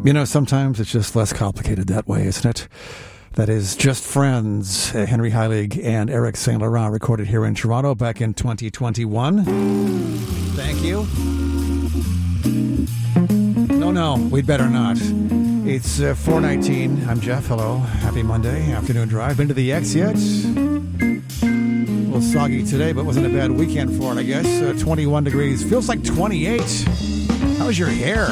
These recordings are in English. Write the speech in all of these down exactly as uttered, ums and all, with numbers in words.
You know, sometimes it's just less complicated that way, isn't it? That is Just Friends, uh, Henry Heilig and Eric Saint Laurent, recorded here in Toronto back in twenty twenty-one. Thank you. No, no, we'd better not. It's uh, four nineteen. I'm Jeff. Hello. Happy Monday. Afternoon drive. Been to the X yet? A little soggy today, but wasn't a bad weekend for it, I guess. Uh, twenty-one degrees. Feels like twenty-eight. How's your hair?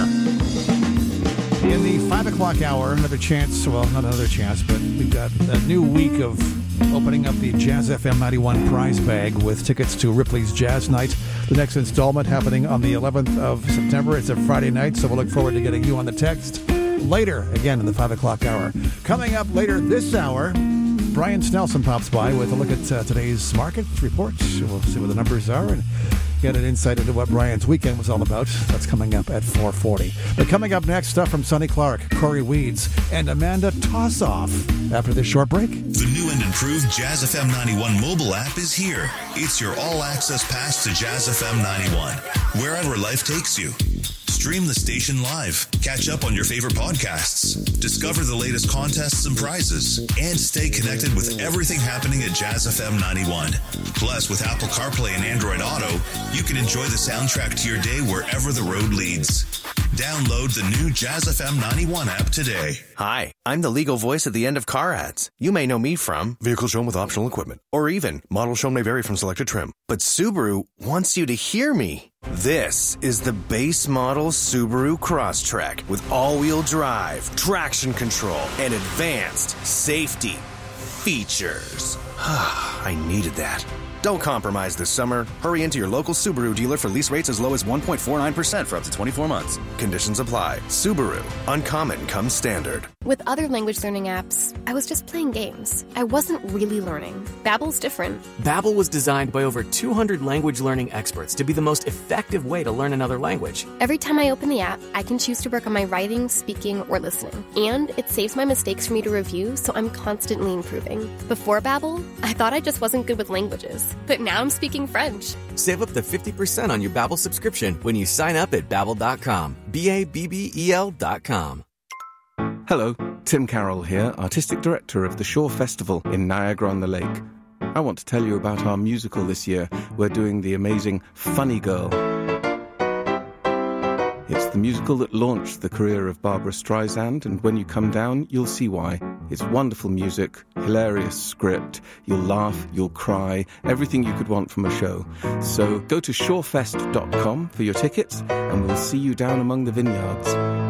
In the five o'clock hour, another chance, well, not another chance, but we've got a new week of opening up the Jazz F M ninety-one prize bag with tickets to Ripley's Jazz Night. The next installment happening on the eleventh of September. It's a Friday night, so we'll look forward to getting you on the text later, again, in the five o'clock hour. Coming up later this hour, Brian Snelson pops by with a look at uh, today's market report. We'll see what the numbers are and get an insight into what Brian's weekend was all about. That's coming up at four forty. But coming up next, stuff from Sonny Clark, Corey Weeds, and Amanda Tossoff after this short break. The new and improved Jazz F M ninety-one mobile app is here. It's your all-access pass to Jazz F M ninety-one, wherever life takes you. Stream the station live, catch up on your favorite podcasts, discover the latest contests and prizes, and stay connected with everything happening at Jazz F M ninety-one. Plus, with Apple CarPlay and Android Auto, you can enjoy the soundtrack to your day wherever the road leads. Download the new Jazz F M ninety-one app today. Hi, I'm the legal voice at the end of car ads. You may know me from Vehicle Shown with Optional Equipment, or even Model Shown may vary from selected trim. But Subaru wants you to hear me. This is the base model Subaru Crosstrek with all-wheel drive, traction control, and advanced safety features. I needed that. Don't compromise this summer. Hurry into your local Subaru dealer for lease rates as low as one point four nine percent for up to twenty-four months. Conditions apply. Subaru. Uncommon comes standard. With other language learning apps, I was just playing games. I wasn't really learning. Babbel's different. Babbel was designed by over two hundred language learning experts to be the most effective way to learn another language. Every time I open the app, I can choose to work on my writing, speaking, or listening. And it saves my mistakes for me to review, so I'm constantly improving. Before Babbel, I thought I just wasn't good with languages. But now I'm speaking French. Save up to fifty percent on your Babbel subscription when you sign up at babbel dot com. B A B B E L dot com. Hello, Tim Carroll here, Artistic Director of the Shore Festival in Niagara-on-the-Lake. I want to tell you about our musical this year. We're doing the amazing Funny Girl. It's the musical that launched the career of Barbara Streisand, and when you come down, you'll see why. It's wonderful music, hilarious script, you'll laugh, you'll cry, everything you could want from a show. So go to shorefest dot com for your tickets, and we'll see you down among the vineyards.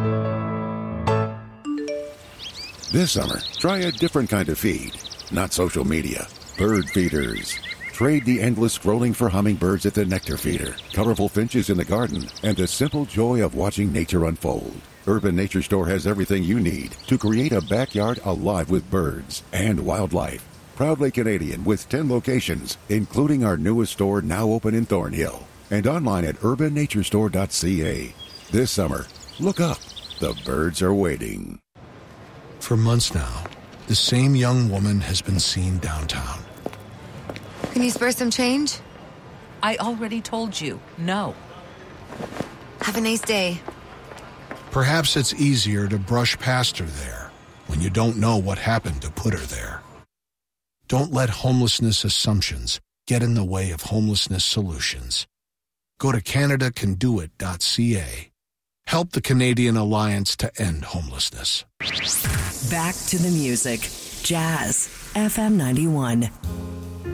This summer, try a different kind of feed. Not social media. Bird feeders. Trade the endless scrolling for hummingbirds at the nectar feeder, colorful finches in the garden, and the simple joy of watching nature unfold. Urban Nature Store has everything you need to create a backyard alive with birds and wildlife. Proudly Canadian with ten locations, including our newest store now open in Thornhill, and online at urban nature store dot c a. This summer, look up. The birds are waiting. For months now, the same young woman has been seen downtown. Can you spare some change? I already told you, no. Have a nice day. Perhaps it's easier to brush past her there when you don't know what happened to put her there. Don't let homelessness assumptions get in the way of homelessness solutions. Go to canada can do it dot c a. Help the Canadian Alliance to End Homelessness. Back to the music. Jazz F M ninety-one.